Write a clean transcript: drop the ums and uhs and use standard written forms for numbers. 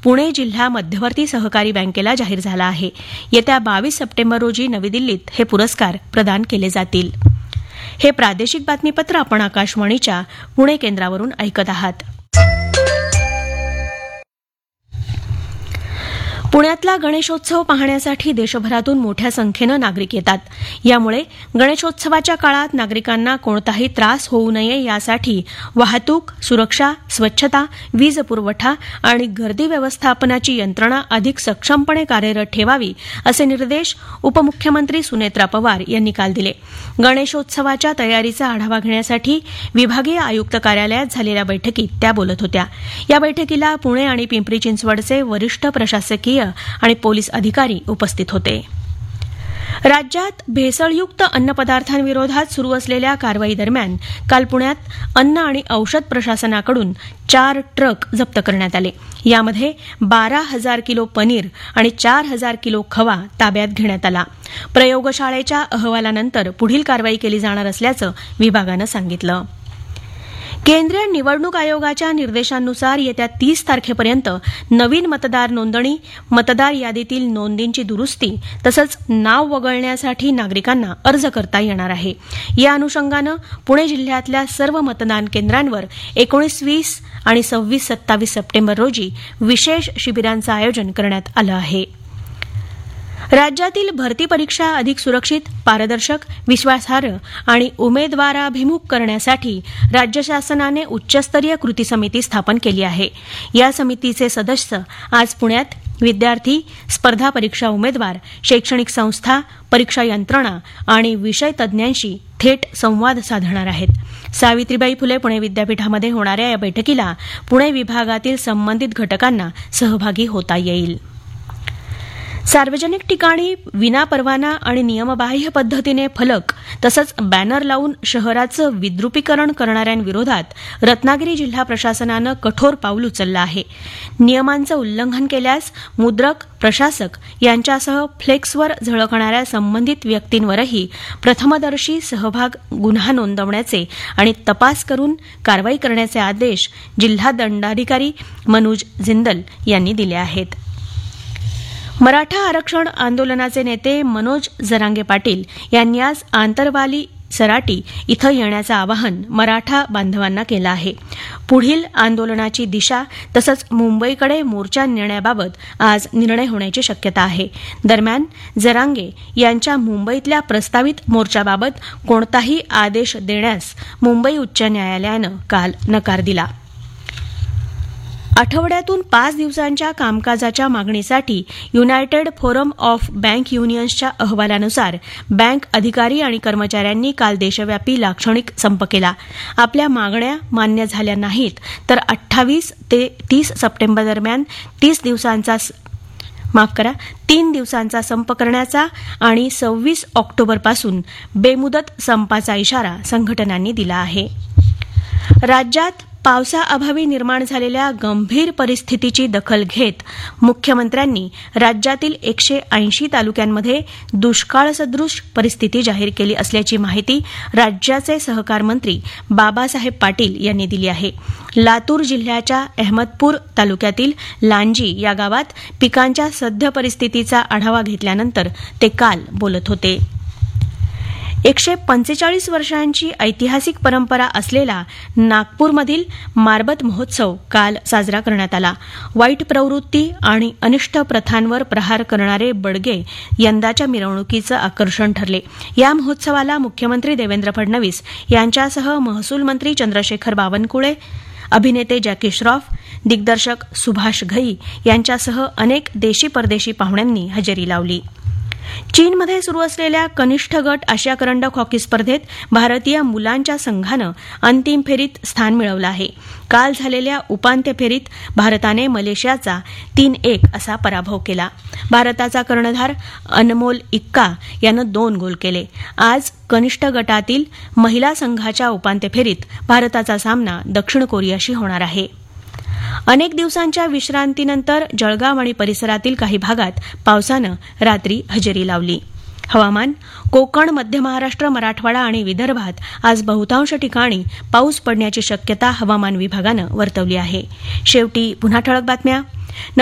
पुणे जिल्हा मध्यवर्ती सहकारी बँकेला जाहीर झाला आहे. येत्या 22 सप्टेंबर रोजी नवी दिल्लीत हे पुरस्कार प्रदान केले जातील. हे प्रादेशिक बातमीपत्र आपण आकाशवाणीच्या पुणे केंद्रावरून ऐकत आहात. पुण्यातला गणेशोत्सव पाहण्यासाठी देशभरातून मोठ्या संख्येनं नागरिक येतात. यामुळे गणेशोत्सवाच्या काळात नागरिकांना कोणताही त्रास होऊ नये यासाठी वाहतूक, सुरक्षा, स्वच्छता, वीज पुरवठा आणि गर्दी व्यवस्थापनाची यंत्रणा अधिक सक्षमपणे कार्यरत ठेवावी असे निर्देश उपमुख्यमंत्री सुनेत्रा पवार यांनी काल दिले. गणेशोत्सवाच्या तयारीचा आढावा घेण्यासाठी विभागीय आयुक्त कार्यालयात झालेल्या बैठकीत त्या बोलत होत्या. या बैठकीला पुणे आणि पिंपरी चिंचवडचे वरिष्ठ प्रशासकीय आणि पोलीस अधिकारी उपस्थित होते. राज्यात भेसळयुक्त अन्नपदार्थांविरोधात सुरू असलेल्या कारवाई दरम्यान काल पुण्यात अन्न आणि औषध प्रशासनाकडून 4 ट्रक जप्त करण्यात आले. यामध्ये 12,000 किलो पनीर आणि 4,000 किलो खवा ताब्यात घेण्यात आला. प्रयोगशाळेच्या अहवालानंतर पुढील कारवाई केली जाणार असल्याचं विभागानं सांगितलं. केंद्रीय निवडणूक आयोगाच्या निर्देशांनुसार येत्या 30 तारखेपर्यंत नवीन मतदार नोंदणी, मतदार यादीतील नोंदींची दुरुस्ती तसंच नाव वगळण्यासाठी नागरिकांना अर्ज करता येणार आहे. या अनुषंगानं पुणे जिल्ह्यातल्या सर्व मतदान केंद्रांवर 19, 20 आणि 26, 27 सप्टेंबर रोजी विशेष शिबिरांचं आयोजन करण्यात आलं आहे. राज्यातील भरती परीक्षा अधिक सुरक्षित, पारदर्शक, विश्वासार्ह आणि उमेदवाराभिमुख करण्यासाठी राज्य शासनाने उच्चस्तरीय कृती समिती स्थापन केली आहे. या समितीचे सदस्य आज पुण्यात विद्यार्थी, स्पर्धा परीक्षा उमेदवार, शैक्षणिक संस्था, परीक्षा यंत्रणा आणि विषय तज्ज्ञांशी थेट संवाद साधणार आहेत. सावित्रीबाई फुले पुणे विद्यापीठामध्ये होणाऱ्या या बैठकीला पुणे विभागातील संबंधित घटकांना सहभागी होता येईल. सार्वजनिक ठिकाणी विनापरवाना आणि नियमबाह्य पद्धतीने फलक तसंच बॅनर लावून शहराचं विद्रुपीकरण करणाऱ्यांविरोधात रत्नागिरी जिल्हा प्रशासनानं कठोर पाऊल उचललं आहे. नियमांचं उल्लंघन केल्यास मुद्रक, प्रशासक यांच्यासह फ्लेक्सवर झळकणाऱ्या संबंधित व्यक्तींवरही प्रथमदर्शी सहभाग गुन्हा नोंदवण्याचे आणि तपास करून कारवाई करण्याचे आदेश जिल्हा दंडाधिकारी मनोज जिंदल यांनी दिले आहेत. मराठा आरक्षण आंदोलनाचे नेते मनोज जरांगे पाटील यांनी आज आंतरवाली सराटी इथं येण्याचं आवाहन मराठा बांधवांना केलं आहे. पुढील आंदोलनाची दिशा तसंच मुंबईकडे मोर्चा नेण्याबाबत आज निर्णय होण्याची शक्यता आहे. दरम्यान जरांगे यांच्या मुंबईतल्या प्रस्तावित मोर्चाबाबत कोणताही आदेश देण्यास मुंबई उच्च न्यायालयानं काल नकार दिला. आठवड्यातून 5 दिवसांच्या कामकाजाच्या मागणीसाठी युनायटेड फोरम ऑफ बँक युनियन्सच्या अहवालानुसार बँक अधिकारी आणि कर्मचाऱ्यांनी काल देशव्यापी लाक्षणिक संप केला. आपल्या मागण्या मान्य झाल्या नाहीत तर 28 ते 30 सप्टेंबर दरम्यान 3 दिवसांचा संप करण्याचा आणि 26 ऑक्टोबरपासून बेमुदत संपाचा इशारा संघटनांनी दिला आहे. राज्यात पावसाअभावी निर्माण झालेल्या गंभीर परिस्थितीची दखल घेत मुख्यमंत्र्यांनी राज्यातील 180 तालुक्यांमध्ये दुष्काळसदृश परिस्थिती जाहीर केली असल्याची माहिती राज्याचे सहकार मंत्री बाबासाहेब पाटील यांनी दिली आहे. लातूर जिल्ह्याच्या अहमदपूर तालुक्यातील लांजी या गावात पिकांच्या सद्य परिस्थितीचा आढावा घेतल्यानंतर ते काल बोलत होते. 145 वर्षांची ऐतिहासिक परंपरा असलेला नागपूरमधील मारबत महोत्सव काल साजरा करण्यात आला. वाईट प्रवृत्ती आणि अनिष्ट प्रथांवर प्रहार करणारे बडगे यंदाच्या मिरवणुकीचं आकर्षण ठरले. या महोत्सवाला मुख्यमंत्री देवेंद्र फडणवीस यांच्यासह महसूल मंत्री चंद्रशेखर बावनकुळे, अभिनेते जॅकी श्रॉफ, दिग्दर्शक सुभाष घई यांच्यासह अनेक देशी परदेशी पाहुण्यांनी हजेरी लावली. चीनमध्ये सुरू असलेल्या कनिष्ठ गट आशिया करंडक हॉकी स्पर्धेत भारतीय मुलांच्या संघानं अंतिम फेरीत स्थान मिळवलं आहे. काल झालेल्या उपांत्य फेरीत भारताने मलेशियाचा 3-1 असा पराभव केला. भारताचा कर्णधार अनमोल इक्का यानं 2 गोल केले. आज कनिष्ठ गटातील महिला संघाच्या उपांत्य फेरीत भारताचा सामना दक्षिण कोरियाशी होणार आहे. अनेक दिवसांच्या विश्रांतीनंतर जळगाव आणि परिसरातील काही भागात पावसानं रात्री हजेरी लावली. हवामान. कोकण, मध्य महाराष्ट्र, मराठवाडा आणि विदर्भात आज बहुतांश ठिकाणी पाऊस पडण्याची शक्यता हवामान विभागानं वर्तवली आहे. शेवटी पुन्हा ठळक बातम्या.